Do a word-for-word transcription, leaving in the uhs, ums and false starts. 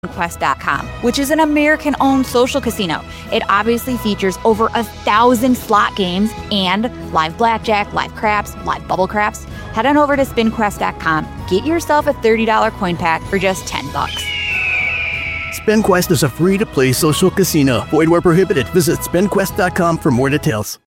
Quest dot com, which is an American-owned social casino. It obviously features over a thousand slot games and live blackjack, live craps, live bubble craps. Head on over to spin quest dot com. Get yourself a thirty dollars coin pack for just ten bucks. SpinQuest is a free-to-play social casino. Void where prohibited. Visit spin quest dot com for more details.